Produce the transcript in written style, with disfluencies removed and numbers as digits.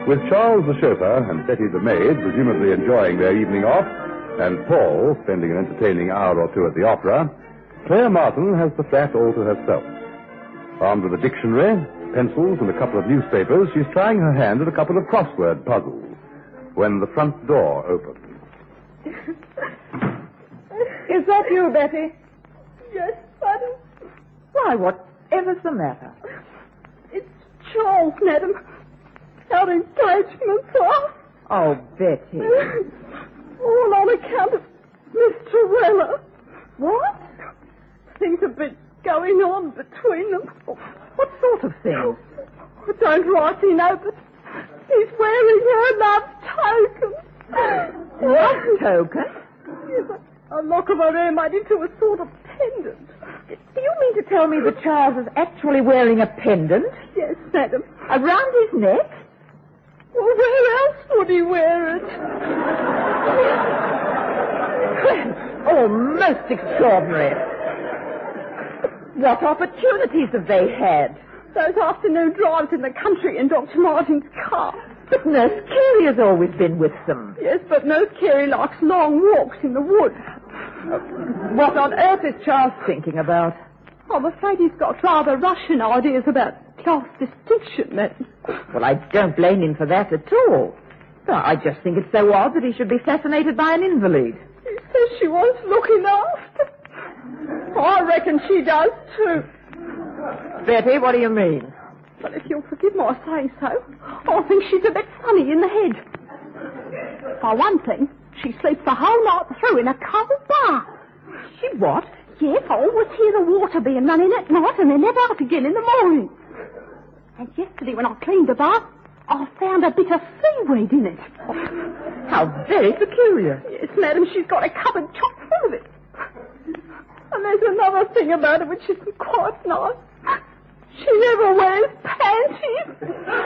With Charles the chauffeur and Betty the maid presumably enjoying their evening off, and Paul spending an entertaining hour or two at the opera, Claire Martin has the flat all to herself. Armed with a dictionary, pencils, and a couple of newspapers, she's trying her hand at a couple of crossword puzzles when the front door opens. Is that you, Betty? Yes, madam. Why, whatever's the matter? It's Charles, madam. Our engagement's off. Oh, Betty. All on account of Miss Torella. What? Things have been going on between them. What sort of thing? I don't rightly know, but he's wearing her love token. Love token? Yes, a lock of her hair made into a sort of pendant. Do you mean to tell me that Charles is actually wearing a pendant? Yes, madam. Around his neck? Well, where else would he wear it? Oh, most extraordinary. What opportunities have they had? Those afternoon drives in the country in Dr. Martin's car. But Nurse Carey has always been with them. Yes, but Nurse Carey likes long walks in the woods. What on earth is Charles thinking about? I'm afraid he's got rather Russian ideas about class distinction, madam. Well, I don't blame him for that at all. I just think it's so odd that he should be fascinated by an invalid. He says she wants looking after. I reckon she does, too. Betty, what do you mean? But if you'll forgive my saying so, I think she's a bit funny in the head. For one thing, she sleeps the whole night through in a cold bath. She what? Yes, I always hear the water being running at night and then never out again in the morning. And yesterday when I cleaned the bath, I found a bit of seaweed in it. How very peculiar. Yes, madam, she's got a cupboard chock full of it. And there's another thing about her which isn't quite nice. She never wears panties.